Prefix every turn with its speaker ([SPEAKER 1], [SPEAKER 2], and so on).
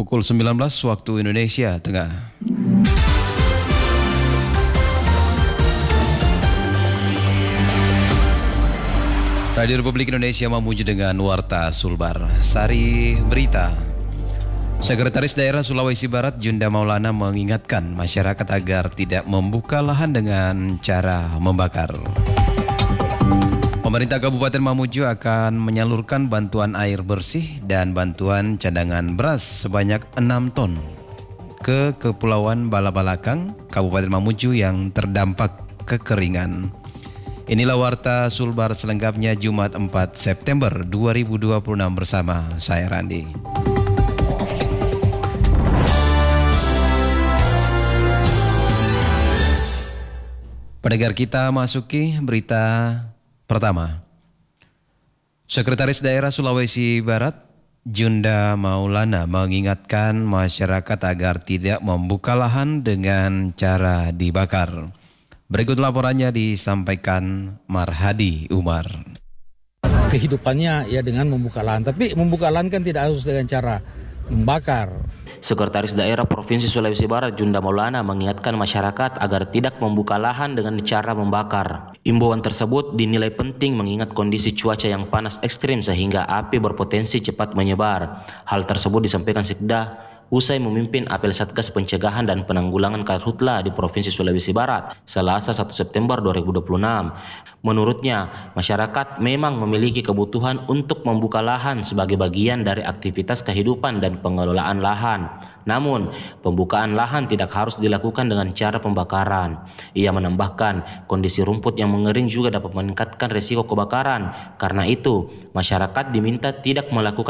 [SPEAKER 1] pukul 19 waktu Indonesia Tengah. Radio Republik Indonesia memuji dengan Warta Sulbar. Sari Berita. Sekretaris Daerah Sulawesi Barat Junda Maulana mengingatkan masyarakat agar tidak membuka lahan dengan cara membakar. Pemerintah Kabupaten Mamuju akan menyalurkan bantuan air bersih dan bantuan cadangan beras sebanyak 6 ton ke Kepulauan Balabalakang, Kabupaten Mamuju yang terdampak kekeringan. Inilah Warta Sulbar selengkapnya Jumat 4 September 2026 bersama saya Randi. Pendengar kita masuki berita pertama. Sekretaris Daerah Sulawesi Barat Junda Maulana mengingatkan masyarakat agar tidak membuka lahan dengan cara dibakar. Berikut laporannya disampaikan Marhadi Umar.
[SPEAKER 2] Kehidupannya ya dengan membuka lahan, tapi membuka lahan kan tidak harus dengan cara membakar.
[SPEAKER 3] Sekretaris Daerah Provinsi Sulawesi Barat Junda Maulana mengingatkan masyarakat agar tidak membuka lahan dengan cara membakar. Imbauan tersebut dinilai penting mengingat kondisi cuaca yang panas ekstrim sehingga api berpotensi cepat menyebar. Hal tersebut disampaikan Sekda usai memimpin apel Satgas Pencegahan dan Penanggulangan Karhutla di Provinsi Sulawesi Barat, Selasa 1 September 2026. Menurutnya, masyarakat memang memiliki kebutuhan untuk membuka lahan sebagai bagian dari aktivitas kehidupan dan pengelolaan lahan. Namun, pembukaan lahan tidak harus dilakukan dengan cara pembakaran. Ia menambahkan, kondisi rumput yang mengering juga dapat meningkatkan risiko kebakaran. Karena itu, masyarakat diminta tidak melakukan